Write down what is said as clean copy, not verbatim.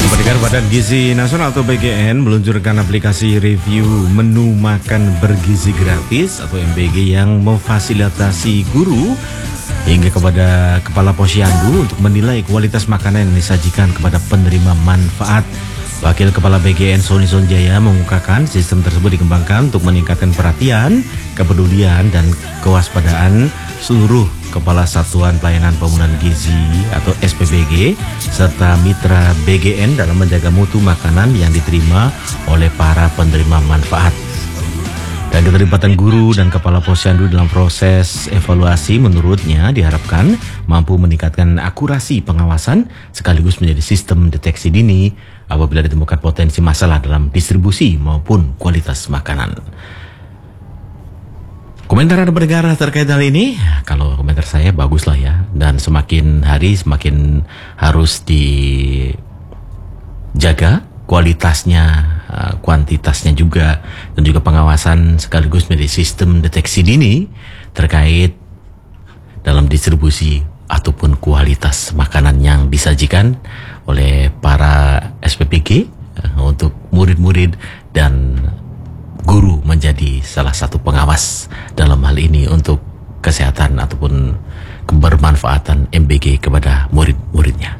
Pendengar Badan Gizi Nasional atau BGN meluncurkan aplikasi review menu makan bergizi gratis atau MBG yang memfasilitasi guru hingga kepada kepala posyandu untuk menilai kualitas makanan yang disajikan kepada penerima manfaat. Wakil Kepala BGN Sony Sonjaya mengungkapkan sistem tersebut dikembangkan untuk meningkatkan perhatian, kepedulian, dan kewaspadaan seluruh Kepala Satuan Pelayanan Pembangunan Gizi atau SPBG serta mitra BGN dalam menjaga mutu makanan yang diterima oleh para penerima manfaat. Dan keterlibatan guru dan kepala posyandu dalam proses evaluasi menurutnya diharapkan mampu meningkatkan akurasi pengawasan sekaligus menjadi sistem deteksi dini apabila ditemukan potensi masalah dalam distribusi maupun kualitas makanan. Komentar Anda pendengar terkait hal ini, kalau komentar saya baguslah ya, dan semakin hari semakin harus dijaga kualitasnya, kuantitasnya juga, dan juga pengawasan sekaligus menjadi sistem deteksi dini terkait dalam distribusi ataupun kualitas makanan yang disajikan oleh para SPPG untuk murid-murid dan guru menjadi salah satu pengawas dalam hal ini untuk kesehatan ataupun kebermanfaatan MBG kepada murid-muridnya.